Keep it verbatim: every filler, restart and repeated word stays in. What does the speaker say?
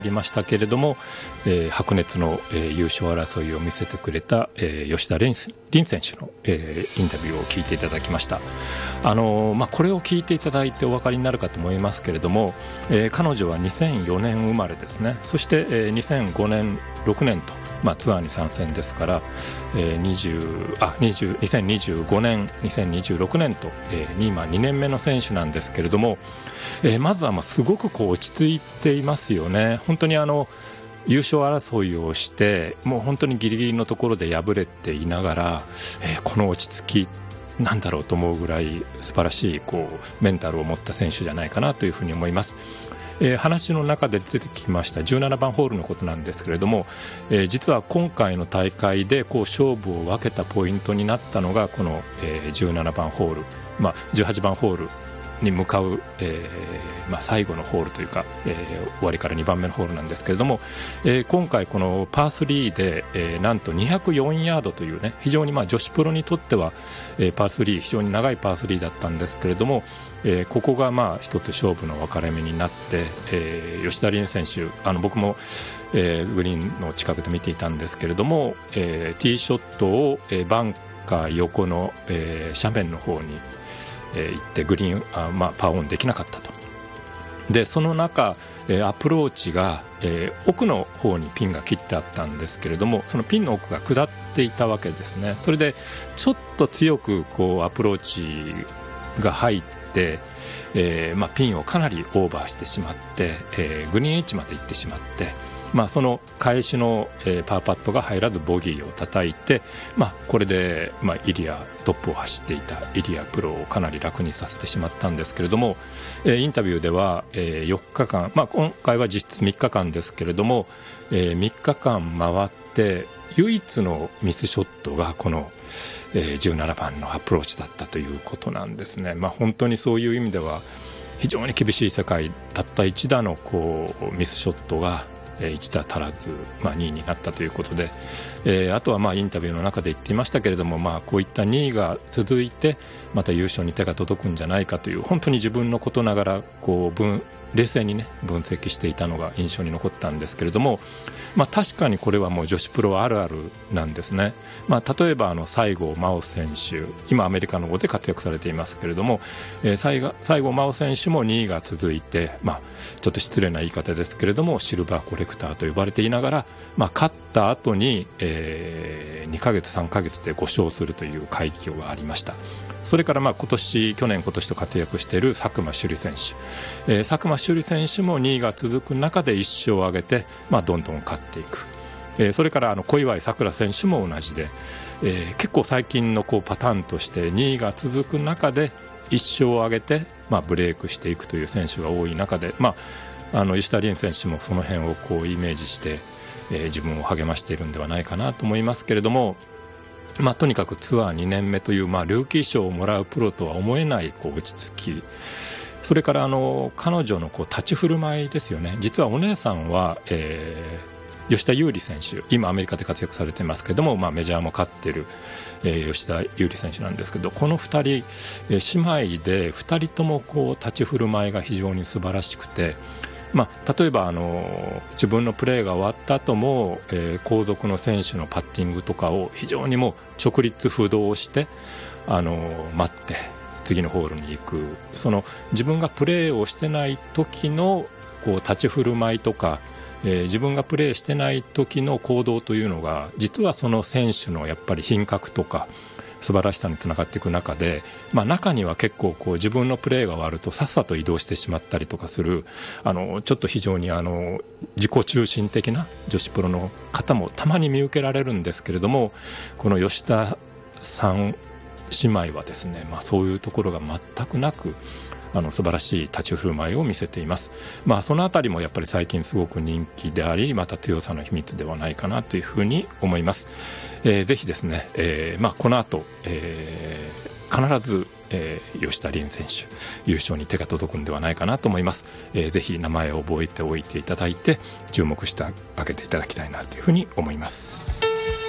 りましたけれども、えー、白熱の、えー、優勝争いを見せてくれた、えー、吉田鈴選手の、えー、インタビューを聞いていただきました。あのーまあ、これを聞いていただいてお分かりになるかと思いますけれども、えー、彼女はにせんよねん生まれですね。そして、えー、にせんごねんろくねんと、まあ、ツアーに参戦ですから、えー、20あ20 にせんにじゅうごねんにせんにじゅうろくねんと、えー、今にねんめの選手なんですけれども、えー、まずはまあすごくこう落ち着いていますよね。本当にあの優勝争いをしてもう本当にギリギリのところで敗れていながら、えー、この落ち着きなんだろうと思うぐらい素晴らしいこうメンタルを持った選手じゃないかなというふうに思います。えー、話の中で出てきましたじゅうななばんホールのことなんですけれども、えー、実は今回の大会でこう勝負を分けたポイントになったのがこの、えー、じゅうななばんホール、まあ、じゅうはちばんホールに向かう、えーまあ、最後のホールというか、えー、終わりからにばんめのホールなんですけれども、えー、今回このパースリーで、えー、なんとにひゃくよんヤードというね非常にまあ女子プロにとっては、えー、パースリー非常に長いパースリーだったんですけれども、えー、ここがまあ一つ勝負の分かれ目になって、えー、吉田鈴選手あの僕も、えー、グリーンの近くで見ていたんですけれども、えー、ティーショットを、えー、バンカー横の、えー、斜面の方にえー、行ってグリーンあ、まあ、パーオンできなかったと。でその中、えー、アプローチが、えー、奥の方にピンが切ってあったんですけれどもそのピンの奥が下っていたわけですね。それでちょっと強くこうアプローチが入って、えーまあ、ピンをかなりオーバーしてしまって、えー、グリーンエッジまで行ってしまって、まあ、その返しの、えー、パーパットが入らずボギーを叩いて、まあ、これで、まあ、イリアトップを走っていたイリアプロをかなり楽にさせてしまったんですけれども、えー、インタビューでは、えー、よっかかん、まあ、今回は実質みっかかんですけれども、えー、みっかかん回って唯一のミスショットがこの、えー、じゅうななばんのアプローチだったということなんですね。まあ、本当にそういう意味では非常に厳しい世界、たった一打のこうミスショットがいち打足らず、まあ、にいになったということで、えー、あとはまあインタビューの中で言っていましたけれども、まあ、こういったにいが続いてまた優勝に手が届くんじゃないかという本当に自分のことながらこう分冷静にね分析していたのが印象に残ったんですけれども、まあ、確かにこれはもう女子プロあるあるなんですね。まあ、例えばあの西郷真央選手今アメリカの方で活躍されていますけれども、えー、西郷真央選手もにいが続いて、まあ、ちょっと失礼な言い方ですけれどもシルバーコレクターと呼ばれていながら、まあ、勝った後に、えー、にかげつさんかげつでご勝するという快挙がありました。それからまあ今年去年今年と活躍している佐久間朱莉選手、えー、佐久間朱莉選手もにいが続く中でいっ勝を挙げて、まあ、どんどん勝っていく、えー、それからあの小祝さくら選手も同じで、えー、結構最近のこうパターンとしてにいが続く中でいっ勝を挙げて、まあ、ブレイクしていくという選手が多い中で、まあ、あの吉田鈴選手もその辺をこうイメージして、えー、自分を励ましているんではないかなと思いますけれども、まあ、とにかくツアーにねんめという、まあ、ルーキー賞をもらうプロとは思えないこう落ち着き、それからあの彼女のこう立ち振る舞いですよね。実はお姉さんは、えー、吉田優利選手今アメリカで活躍されていますけれども、まあ、メジャーも勝っている、えー、吉田優利選手なんですけど、このふたり、えー、姉妹でふたりともこう立ち振る舞いが非常に素晴らしくて、まあ、例えばあの自分のプレーが終わった後も、えー、後続の選手のパッティングとかを非常にもう直立不動してあの待って次のホールに行く、その自分がプレーをしてない時のこう立ち振る舞いとか、えー、自分がプレーしてない時の行動というのが実はその選手のやっぱり品格とか素晴らしさにつながっていく中で、まあ、中には結構こう自分のプレーが終わるとさっさと移動してしまったりとかするあのちょっと非常にあの自己中心的な女子プロの方もたまに見受けられるんですけれども、この吉田さん姉妹はですね、まあ、そういうところが全くなくあの素晴らしい立ち振る舞いを見せています。まあ、そのあたりもやっぱり最近すごく人気でありまた強さの秘密ではないかなというふうに思います。えー、ぜひですね、えーまあ、この後、えー、必ず、えー、吉田鈴選手優勝に手が届くんではないかなと思います。えー、ぜひ名前を覚えておいていただいて注目してあげていただきたいなというふうに思います。